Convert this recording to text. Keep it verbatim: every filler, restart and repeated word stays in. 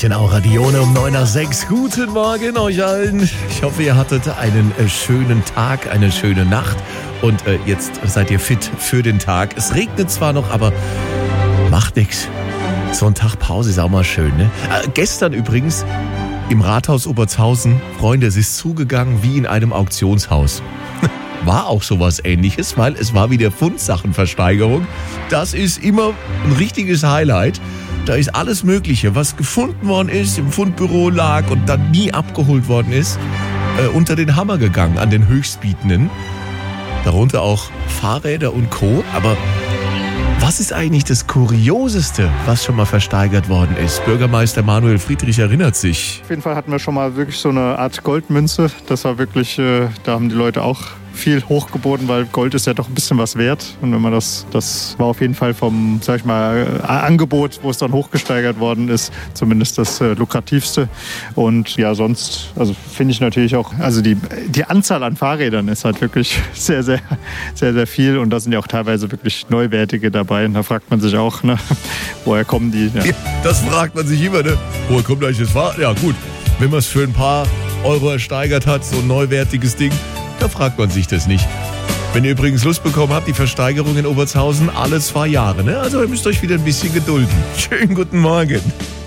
Bisschen auch Radione um neun nach sechs. Guten Morgen euch allen. Ich hoffe, ihr hattet einen äh, schönen Tag, eine schöne Nacht. Und äh, jetzt seid ihr fit für den Tag. Es regnet zwar noch, aber macht nichts. So ein Tag Pause ist auch mal schön, ne? Äh, gestern übrigens im Rathaus Obertshausen, Freunde, es ist zugegangen wie in einem Auktionshaus. War auch sowas Ähnliches, weil es war wieder Fundsachenversteigerung. Das ist immer ein richtiges Highlight. Da ist alles Mögliche, was gefunden worden ist, im Fundbüro lag und dann nie abgeholt worden ist, äh, unter den Hammer gegangen an den Höchstbietenden. Darunter auch Fahrräder und Co. Aber was ist eigentlich das Kurioseste, was schon mal versteigert worden ist? Bürgermeister Manuel Friedrich erinnert sich. Auf jeden Fall hatten wir schon mal wirklich so eine Art Goldmünze. Das war wirklich, äh, da haben die Leute auch viel hochgeboten, weil Gold ist ja doch ein bisschen was wert. Und wenn man das, das war auf jeden Fall vom, sag ich mal, Angebot, wo es dann hochgesteigert worden ist, zumindest das äh, lukrativste. Und ja, sonst, also finde ich natürlich auch, also die, die Anzahl an Fahrrädern ist halt wirklich sehr, sehr, sehr, sehr viel. Und da sind ja auch teilweise wirklich neuwertige dabei. Und da fragt man sich auch, ne, woher kommen die? Ja. Ja, das fragt man sich immer, ne? Woher kommt eigentlich das Fahrrad? Ja gut, wenn man es für ein paar Euro ersteigert hat, so ein neuwertiges Ding, da fragt man sich das nicht. Wenn ihr übrigens Lust bekommen habt, die Versteigerung in Obertshausen alle zwei Jahre, ne? Also ihr müsst euch wieder ein bisschen gedulden. Schönen guten Morgen.